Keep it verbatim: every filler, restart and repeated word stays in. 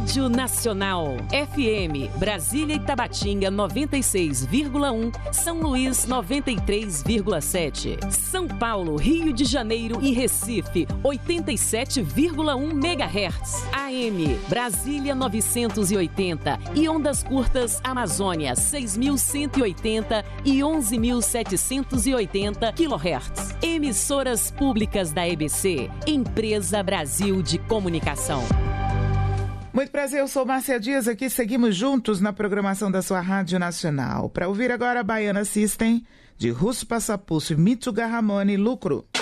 Rádio Nacional. F M, Brasília e Tabatinga noventa e seis vírgula um, São Luís noventa e três vírgula sete, São Paulo, Rio de Janeiro e Recife oitenta e sete vírgula um megahertz. A M, Brasília novecentos e oitenta e ondas curtas Amazônia seis mil cento e oitenta e onze mil setecentos e oitenta quilohertz. Emissoras públicas da E B C, Empresa Brasil de Comunicação. Muito prazer, eu sou Márcia Dias, aqui seguimos juntos na programação da sua Rádio Nacional. Para ouvir agora a Baiana System, de Russo Passapulso e Mitsuga Ramone, Lucro.